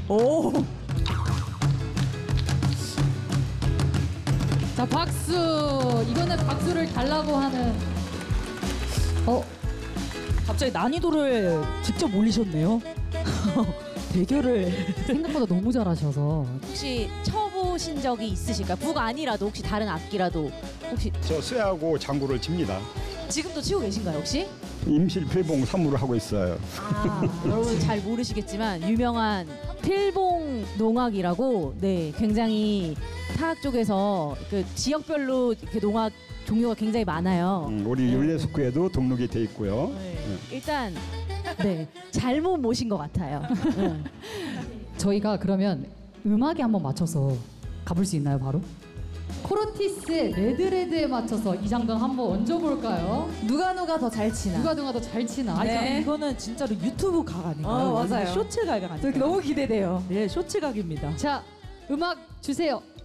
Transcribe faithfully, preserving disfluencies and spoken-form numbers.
오. 자, 박수. 이거는 박수를 달라고 하는. 어, 갑자기 난이도를 직접 올리셨네요. 대결을 생각보다 너무 잘하셔서. 혹시 쳐보신 적이 있으실까요? 북 아니라도 혹시 다른 악기라도 혹시 저 쇠하고 장구를 칩니다. 지금도 치고 계신가요 혹시? 임실 필봉 삼무를 하고 있어요. 아, 여러분 잘 모르시겠지만 유명한 필봉 농악이라고 네 굉장히 타악 쪽에서 그 지역별로 이렇게 농악 종류가 굉장히 많아요. 음, 우리 율레스쿠에도 등록이 돼 있고요. 네. 일단 네 잘못 모신 것 같아요. 네. 저희가 그러면 음악에 한번 맞춰서 가볼 수 있나요, 바로? 코르티스의 레드레드에 맞춰서 이 장단 한번 얹어볼까요? 누가 누가 더 잘 치나? 누가 누가 더 잘 치나? 아니, 네. 이거는 진짜로 유튜브 각 아닌가요? 어, 맞아요. 쇼츠 각 아닌가요? 너무 기대돼요. 네, 쇼츠 각입니다. 자, 음악 주세요.